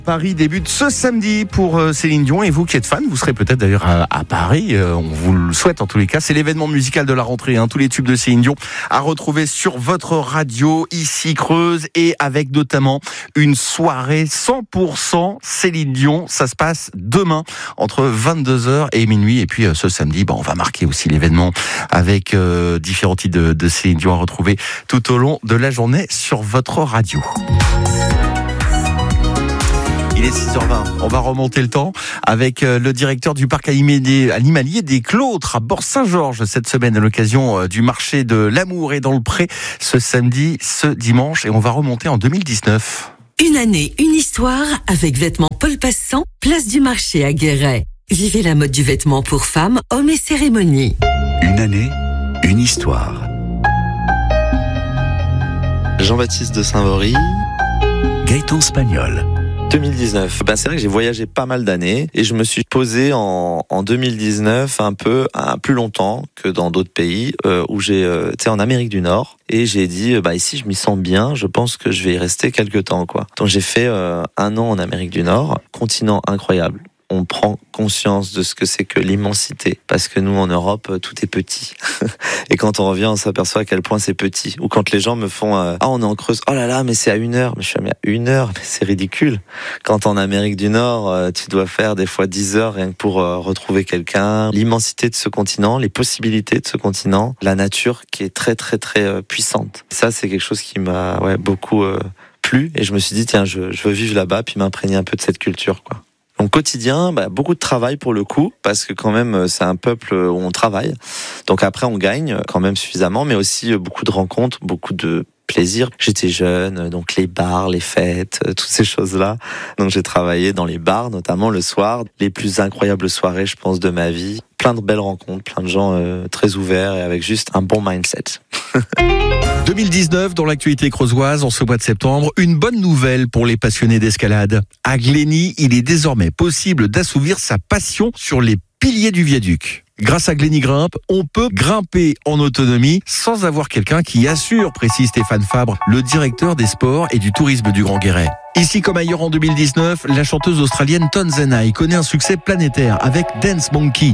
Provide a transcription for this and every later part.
Paris débute ce samedi pour Céline Dion, et vous qui êtes fan, vous serez peut-être d'ailleurs à Paris, on vous le souhaite en tous les cas. C'est l'événement musical de la rentrée, tous les tubes de Céline Dion à retrouver sur votre radio ici Creuse, et avec notamment une soirée 100% Céline Dion. Ça se passe demain entre 22h et minuit, et puis ce samedi on va marquer aussi l'événement avec différents titres de Céline Dion à retrouver tout au long de la journée sur votre radio. Il est 6h20, on va remonter le temps avec le directeur du parc animalier des Clôtres à Bort-Saint-Georges cette semaine à l'occasion du marché de l'amour et dans le pré ce samedi, ce dimanche, et on va remonter en 2019. Une année, une histoire avec Vêtements Paul Passant, place du marché à Guéret. Vivez la mode du vêtement pour femmes, hommes et cérémonies. Une année, une histoire. Jean-Baptiste de Saint-Vaury. Gaëtan Spagnol. 2019. C'est vrai que j'ai voyagé pas mal d'années et je me suis posé en 2019 un plus longtemps que dans d'autres pays où j'ai été en Amérique du Nord, et j'ai dit ici je m'y sens bien, je pense que je vais y rester quelques temps quoi. Donc j'ai fait 1 an en Amérique du Nord, continent incroyable. On prend conscience de ce que c'est que l'immensité. Parce que nous, en Europe, tout est petit. Et quand on revient, on s'aperçoit à quel point c'est petit. Ou quand les gens me font on est en Creuse, oh là là, mais c'est à 1 heure. Mais je suis à 1 heure, mais c'est ridicule. Quand en Amérique du Nord, tu dois faire des fois 10 heures rien que pour retrouver quelqu'un. L'immensité de ce continent, les possibilités de ce continent, la nature qui est très très très puissante. Ça, c'est quelque chose qui m'a beaucoup plu. Et je me suis dit, tiens, je veux vivre là-bas, puis m'imprégner un peu de cette culture, quoi. Donc quotidien, beaucoup de travail pour le coup, parce que quand même c'est un peuple où on travaille. Donc après on gagne quand même suffisamment, mais aussi beaucoup de rencontres, beaucoup de plaisir. J'étais jeune, donc les bars, les fêtes, toutes ces choses-là. Donc j'ai travaillé dans les bars, notamment le soir. Les plus incroyables soirées, je pense, de ma vie. Plein de belles rencontres, plein de gens très ouverts et avec juste un bon mindset. 2019 dans l'actualité creusoise en ce mois de septembre, une bonne nouvelle pour les passionnés d'escalade. À Glény, il est désormais possible d'assouvir sa passion sur les piliers du viaduc. Grâce à Glény Grimpe, on peut grimper en autonomie sans avoir quelqu'un qui assure, précise Stéphane Fabre, le directeur des sports et du tourisme du Grand Guéret. Ici comme ailleurs en 2019, la chanteuse australienne Tonzenai connaît un succès planétaire avec Dance Monkey.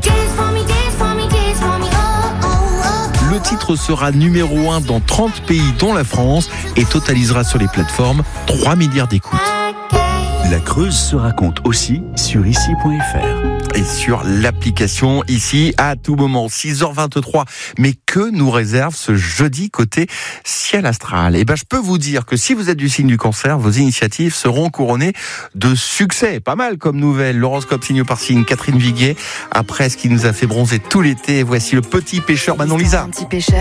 Le titre sera numéro 1 dans 30 pays dont la France et totalisera sur les plateformes 3 milliards d'écoutes. La Creuse se raconte aussi sur ici.fr. Et sur l'application ici à tout moment. 6h23. Mais que nous réserve ce jeudi côté ciel astral? Je peux vous dire que si vous êtes du signe du Cancer, vos initiatives seront couronnées de succès. Pas mal comme nouvelle. L'horoscope signe par signe. Catherine Viguier, après ce qui nous a fait bronzer tout l'été, voici le petit pêcheur Manon Lisa.